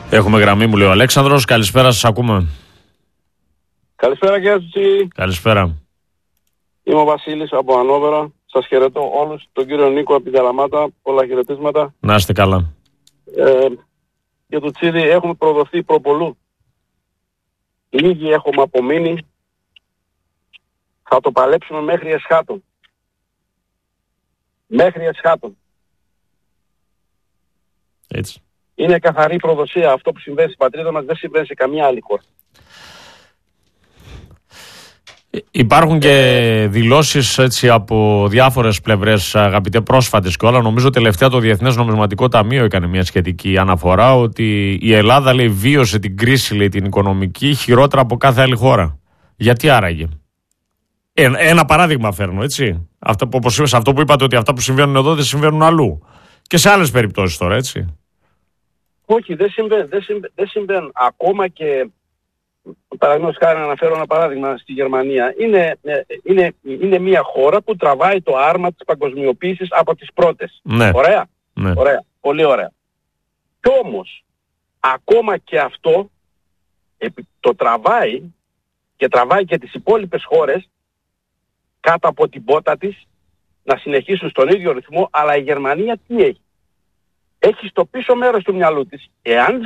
Έχουμε γραμμή, μου λέει ο Αλέξανδρος. Καλησπέρα, σας ακούμε. Καλησπέρα κύριε Τσουτσί. Καλησπέρα. Είμαι ο Βασίλης από Ανόβερα. Σας χαιρετώ όλους. Τον κύριο Νίκο από την Καλαμάτα. Πολλά χαιρετίσματα. Να είστε καλά. Για το Τσίδι έχουμε προδοθεί προπολού. Λίγοι έχουμε απομείνει. Θα το παλέψουμε μέχρι εσχάτων. Μέχρι εσχάτων. Έτσι. Είναι καθαρή προδοσία. Αυτό που συμβαίνει στην πατρίδα μας δεν συμβαίνει σε καμία άλλη χώρα. Υπάρχουν και δηλώσεις έτσι από διάφορες πλευρές, αγαπητέ, πρόσφατες και όλα. Νομίζω τελευταία το Διεθνές Νομισματικό Ταμείο έκανε μια σχετική αναφορά ότι η Ελλάδα, λέει, βίωσε την κρίση, λέει, την οικονομική χειρότερα από κάθε άλλη χώρα. Γιατί άραγε? Ένα παράδειγμα φέρνω, έτσι. Αυτό που είπατε, ότι αυτά που συμβαίνουν εδώ δεν συμβαίνουν αλλού. Και σε άλλες περιπτώσεις τώρα, έτσι. Όχι, δεν συμβαίνουν. Ακόμα και, παραδείγματος χάρη, να αναφέρω ένα παράδειγμα, στη Γερμανία. Είναι μια χώρα που τραβάει το άρμα της παγκοσμιοποίησης από τις πρώτες. Ναι. Ωραία. Ναι. Ωραία. Πολύ ωραία. Κι όμως, ακόμα και αυτό το τραβάει και τραβάει και τις υπόλοιπες χώρες κάτω από την πότα της να συνεχίσουν στον ίδιο ρυθμό, αλλά η Γερμανία τι έχει? Έχει στο πίσω μέρος του μυαλού της, αν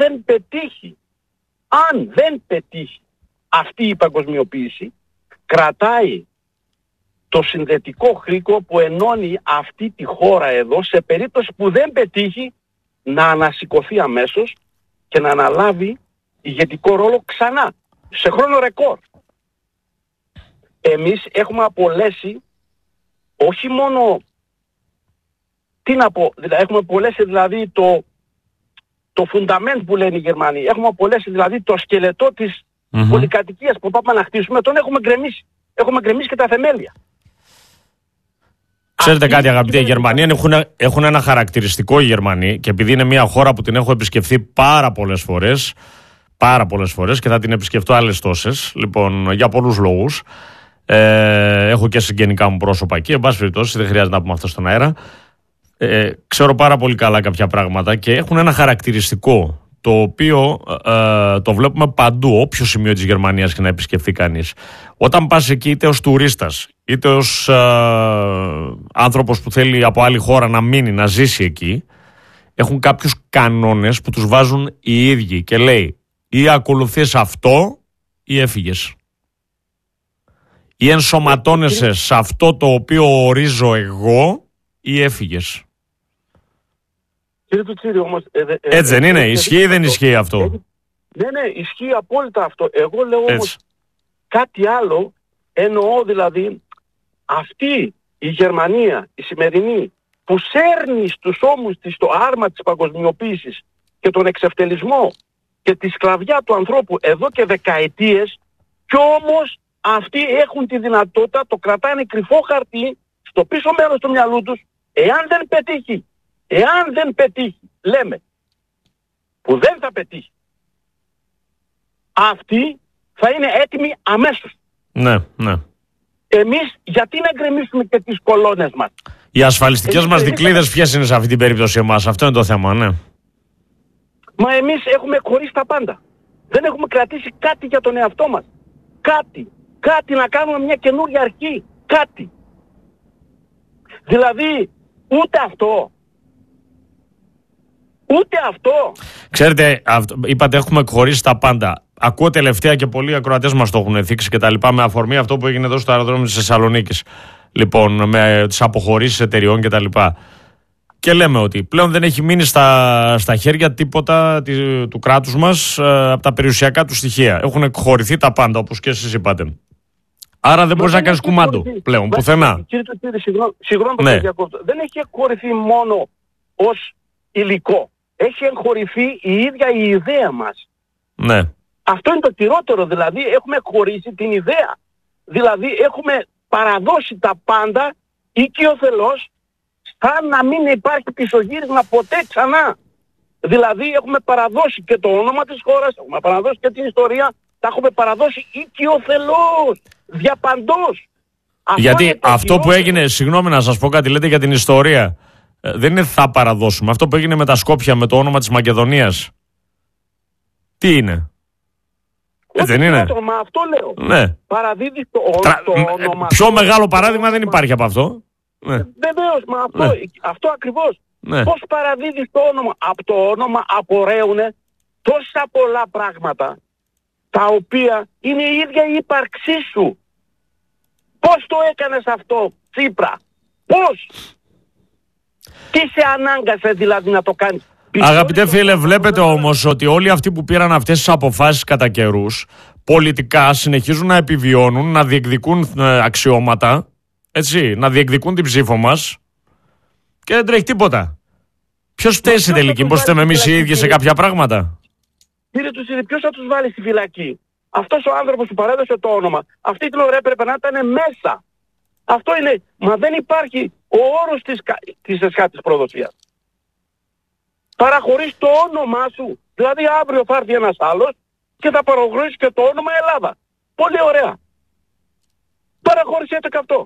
δεν πετύχει αυτή η παγκοσμιοποίηση, κρατάει το συνδετικό χρήκο που ενώνει αυτή τη χώρα εδώ, σε περίπτωση που δεν πετύχει, να ανασηκωθεί αμέσως και να αναλάβει ηγετικό ρόλο ξανά, σε χρόνο ρεκόρ. Εμείς έχουμε απολέσει όχι μόνο, έχουμε απολέσει δηλαδή το fundament που λένε οι Γερμανοί, έχουμε απολέσει δηλαδή το σκελετό της πολυκατοικίας που πάμε να χτίσουμε, τον έχουμε γκρεμίσει. Έχουμε γκρεμίσει και τα θεμέλια. Ξέρετε κάτι, αγαπητοί, οι Γερμανοί έχουν ένα χαρακτηριστικό, οι Γερμανοί, και επειδή είναι μια χώρα που την έχω επισκεφθεί πάρα πολλές φορές και θα την επισκεφτώ άλλες τόσες, λοιπόν, για πολλούς λόγους. Έχω και συγγενικά μου πρόσωπα εκεί, εν πάση περιπτώσει, δεν χρειάζεται να πούμε αυτό στον αέρα. Ξέρω πάρα πολύ καλά κάποια πράγματα και έχουν ένα χαρακτηριστικό, το οποίο το βλέπουμε παντού, όποιο σημείο της Γερμανίας και να επισκεφθεί κανείς. Όταν πας εκεί, είτε ως τουρίστας, είτε ως άνθρωπος που θέλει από άλλη χώρα να μείνει, να ζήσει εκεί, έχουν κάποιους κανόνες που τους βάζουν οι ίδιοι και λέει, ή ακολουθείς αυτό ή έφυγες. Ή ενσωματώνεσαι σε αυτό το οποίο ορίζω εγώ ή έφυγες. Κύριε Τουτσίρη, όμως... Έτσι δεν είναι? Ισχύει ή δεν ισχύει αυτό? Ναι, ισχύει απόλυτα αυτό. Εγώ λέω όμως κάτι άλλο. Εννοώ δηλαδή αυτή η Γερμανία, η σημερινή, που σέρνει στους ώμους της το άρμα της παγκοσμιοποίησης και τον εξευτελισμό και τη σκλαβιά του ανθρώπου εδώ και δεκαετίες, κι όμως αυτοί έχουν τη δυνατότητα, το κρατάνε κρυφό χαρτί στο πίσω μέρος του μυαλού τους, εάν δεν πετύχει, λέμε, που δεν θα πετύχει, αυτοί θα είναι έτοιμοι αμέσως. Ναι. Εμείς γιατί να γκρεμίσουμε και τις κολόνες μας? Οι ασφαλιστικές μας δικλείδες ποιες είναι σε αυτή την περίπτωση εμάς? Αυτό είναι το θέμα, ναι. Μα εμείς έχουμε χωρίσει τα πάντα. Δεν έχουμε κρατήσει κάτι για τον εαυτό μας. Κάτι να κάνουμε μια καινούργια αρχή. Κάτι. Δηλαδή, ούτε αυτό. Ξέρετε, είπατε έχουμε εκχωρήσει τα πάντα. Ακούω τελευταία και πολλοί ακροατές μας το έχουν θίξει και τα λοιπά, με αφορμή αυτό που έγινε εδώ στο αεροδρόμιο της Θεσσαλονίκης. Λοιπόν, με τις αποχωρήσεις εταιριών και τα λοιπά. Και λέμε ότι πλέον δεν έχει μείνει στα χέρια τίποτα του κράτους μας από τα περιουσιακά του στοιχεία. Έχουν εκχωρηθεί τα πάντα, όπως και εσείς είπατε. Άρα δεν μπορείς να κάνεις κουμάντο πλέον, πουθενά. Κύριε Τουτσίρη, συγγνώμη το διακόπτω. Δεν έχει εκχωρηθεί μόνο ως υλικό. Έχει εγχωρηθεί η ίδια η ιδέα μας. Ναι. Αυτό είναι το χειρότερο, δηλαδή έχουμε χωρίσει την ιδέα. Δηλαδή έχουμε παραδώσει τα πάντα οικειοθελώς, σαν να μην υπάρχει πισωγύρισμα ποτέ ξανά. Δηλαδή έχουμε παραδώσει και το όνομα της χώρας, έχουμε παραδώσει και την ιστορία, τα έχουμε παραδώσει οικειοθελώς, διαπαντός. Γιατί αυτό που έγινε, συγγνώμη να σας πω κάτι, λέτε για την ιστορία, δεν είναι θα παραδώσουμε. Αυτό που έγινε με τα Σκόπια, με το όνομα της Μακεδονίας, Τι είναι? Έτσι δεν είναι? Μα αυτό λέω. Ναι. Παραδίδεις το όνομα. Πιο μεγάλο παράδειγμα δεν υπάρχει από αυτό. Ναι. Βεβαίως, μα αυτό ακριβώς. Ναι. Πώς παραδίδεις το όνομα? Από το όνομα απορρέουν τόσα πολλά πράγματα, τα οποία είναι η ίδια η ύπαρξή σου. Πώς το έκανες αυτό, Τσίπρα? Πώς? Τι σε ανάγκασε δηλαδή να το κάνεις? Αγαπητέ φίλε, βλέπετε όμως ότι όλοι αυτοί που πήραν αυτές τις αποφάσεις κατά καιρούς πολιτικά συνεχίζουν να επιβιώνουν, να διεκδικούν αξιώματα, έτσι, να διεκδικούν την ψήφο μας και δεν τρέχει τίποτα. Ποιος φταίει στην τελική? Μήπως φταίμε εμείς οι ίδιοι σε κάποια πράγματα? Κύριε Τουτσίδη, ποιος θα τους βάλει στη φυλακή? Αυτός ο άνθρωπος που παρέδωσε το όνομα, αυτή την ώρα έπρεπε να ήταν μέσα. Αυτό είναι. Μα δεν υπάρχει ο όρος της εσχάτης προδοσίας. Παραχωρείς το όνομά σου. Δηλαδή αύριο θα έρθει ένας άλλος και θα παραχωρήσει και το όνομα Ελλάδα. Πολύ ωραία. Παραχώρησέ το και αυτό.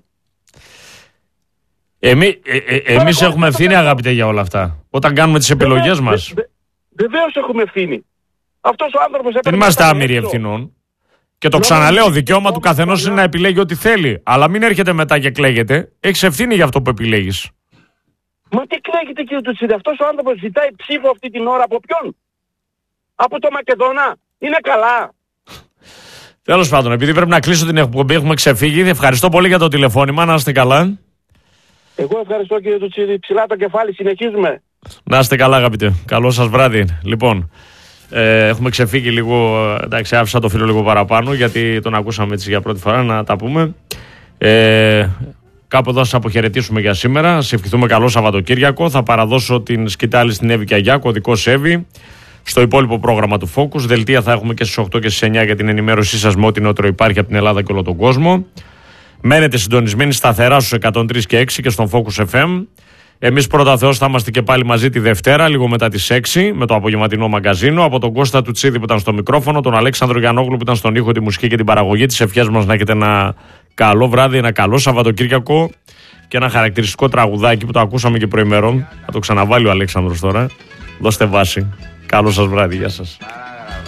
Εμείς έχουμε ευθύνη, αγαπητέ, για όλα αυτά. Όταν κάνουμε τις επιλογές μας. Βεβαίως έχουμε ευθύνη. Αυτός ο άνθρωπος δεν είμαστε άμυροι ευθυνών. Και το ξαναλέω, δικαίωμα του καθενός είναι να επιλέγει ό,τι θέλει. Αλλά μην έρχεται μετά και κλαίγεται. Έχεις ευθύνη για αυτό που επιλέγεις. Μα τι κλαίγεται, κύριε Τουτσίδη? Αυτός ο άνθρωπος ζητάει ψήφο αυτή την ώρα από ποιον? Από το Μακεδόνα? Είναι καλά? Τέλος πάντων, επειδή πρέπει να κλείσω την εκπομπή, έχουμε ξεφύγει. Ευχαριστώ πολύ για το τηλεφώνημα. Να είστε καλά. Εγώ ευχαριστώ, κύριε Τουτσίδη. Ψηλά το κεφάλι, συνεχίζουμε. Να είστε καλά, αγαπητέ. Καλό σας βράδυ. Λοιπόν, έχουμε ξεφύγει λίγο. Εντάξει, άφησα το φίλο λίγο παραπάνω, γιατί τον ακούσαμε έτσι για πρώτη φορά, να τα πούμε. Κάπου εδώ σας αποχαιρετήσουμε για σήμερα. Σας ευχηθούμε καλό Σαββατοκύριακο. Θα παραδώσω την σκητάλη στην Εύη Κιαγιά, κωδικός Εύη, στο υπόλοιπο πρόγραμμα του Focus. Δελτία θα έχουμε και στις 8 και στις 9 για την ενημέρωσή σας με ό,τι νεότερο υπάρχει από την Ελλάδα και όλο τον κόσμο. Μένετε συντονισμένοι σταθερά στους 103 και 6 και στον Focus FM. Εμείς πρώτα Θεός θα είμαστε και πάλι μαζί τη Δευτέρα, λίγο μετά τις 6, με το απογευματινό μαγκαζίνο. Από τον Κώστα Τουτσίδη που ήταν στο μικρόφωνο, τον Αλέξανδρο Γιαννόγλου που ήταν στον ήχο, τη μουσική και την παραγωγή. Τις ευχές μας να έχετε ένα καλό βράδυ, ένα καλό Σαββατοκύριακο και ένα χαρακτηριστικό τραγουδάκι που το ακούσαμε και προημερών. Θα το ξαναβάλει ο Αλέξανδρος τώρα. Δώστε βάση. Καλό σας βράδυ. Γεια σας.